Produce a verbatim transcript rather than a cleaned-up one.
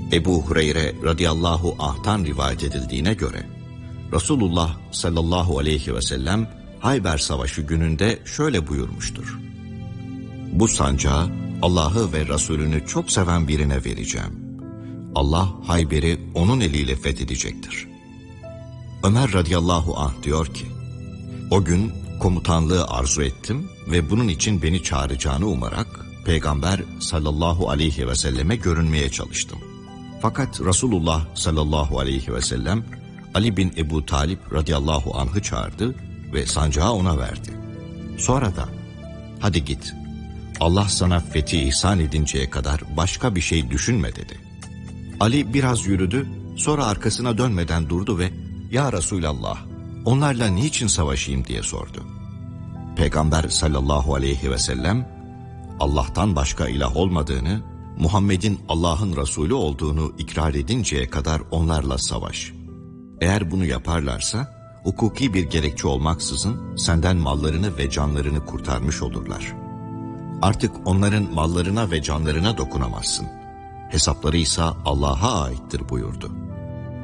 Ebu Hureyre radıyallahu anh'tan rivayet edildiğine göre Resulullah sallallahu aleyhi ve sellem Hayber Savaşı gününde şöyle buyurmuştur: Bu sancağı Allah'ı ve Resulünü çok seven birine vereceğim. Allah Hayber'i onun eliyle fethedecektir. Ömer radıyallahu anh diyor ki, o gün komutanlığı arzu ettim ve bunun için beni çağıracağını umarak Peygamber sallallahu aleyhi ve selleme görünmeye çalıştım. Fakat Resulullah sallallahu aleyhi ve sellem Ali bin Ebu Talib radıyallahu anh'ı çağırdı ve sancağı ona verdi. Sonra da hadi git, Allah sana fethi ihsan edinceye kadar başka bir şey düşünme dedi. Ali biraz yürüdü, sonra arkasına dönmeden durdu ve ya Resulallah, onlarla niçin savaşayım diye sordu. Peygamber sallallahu aleyhi ve sellem Allah'tan başka ilah olmadığını, Muhammed'in Allah'ın Resulü olduğunu ikrar edinceye kadar onlarla savaş. Eğer bunu yaparlarsa hukuki bir gerekçe olmaksızın senden mallarını ve canlarını kurtarmış olurlar. Artık onların mallarına ve canlarına dokunamazsın. Hesapları ise Allah'a aittir buyurdu.